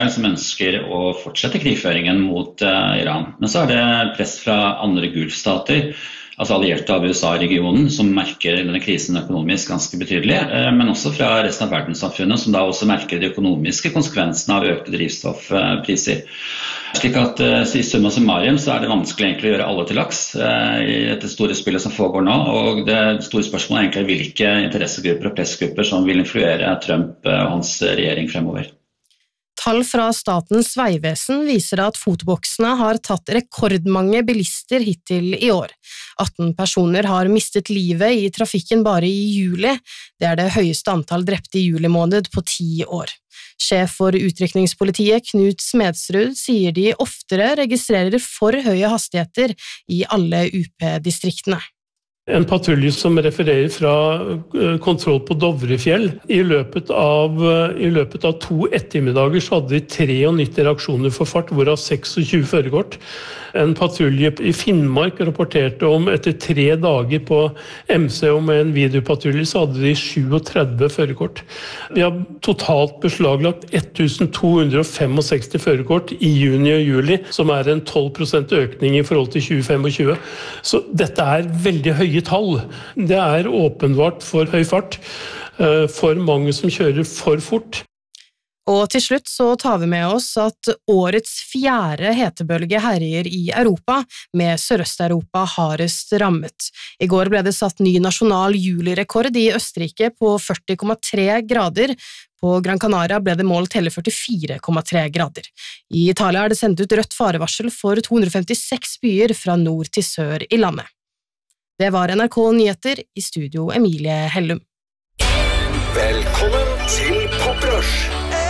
som ønsker å fortsette krigføringen mot Iran. Men så det press fra andre gulfstater, altså allierte av USA i regionen, som merker denne krisen økonomisk ganske betydelig, men også fra resten av verdenssamfunnet, som da også merker de økonomiske konsekvensene av økte drivstoffpriser. Slik at i summa summarum så det vanskelig egentlig å gjøre alle til laks i dette store spillet som foregår nå, og det store spørsmålet egentlig hvilke interessegrupper og pressgrupper som vil influere Trump og hans regjering fremover. Tall fra Statens vegvesen viser at fotoboksene har tatt rekordmange bilister hittil i år. 18 personer har mistet livet i trafikken bare i juli. Det det høyeste antall drepte i juli måned på 10 år. Sjef for utrykningspolitiet Knut Smedsrud sier de oftere registrerer for høye hastigheter i alle UP-distriktene. En patrulje som refererer fra kontroll på Dovrefjell. I løpet av 2 ettermiddager så hadde de 93 reaksjoner for fart, hvorav 26 førerkort. En patrulje i Finnmark rapporterte om etter 3 dager på MC og med en videopatrulje så hadde de 37 førerkort. Vi har totalt beslaglagt 1265 førerkort i juni og juli, som en 12% økning i forhold til 2025. Så dette veldig høye tall. Det åpenbart for høy fart, for mange som kjører for fort. Og til slutt så tar vi med oss at årets 4. hetebølge herjer i Europa, med Sørøst-Europa hardest rammet. I går ble det satt ny nasjonal julirekord i Østerrike på 40,3 grader. På Gran Canaria ble det målt hele 44,3 grader. I Italia det sendt ut rødt farevarsel for 256 byer fra nord til sør i landet. Det var NRK Nyheter, i studio Emilie Hellum. Velkommen til Poprush!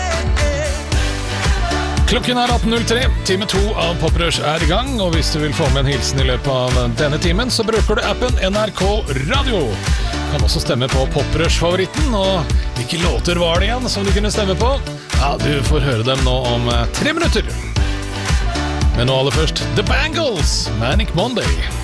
Klokken 18.03, time 2 av Poprush i gang, og hvis du vil få med en hilsen i løpet av denne timen, så bruker du appen NRK Radio. Du kan også stemme på Poprush-favoritten, og hvilke låter var det igjen som du kunne stemme på? Ja, du får høre dem nå om 3 minutter. Men nå aller først, The Bangles, Manic Monday.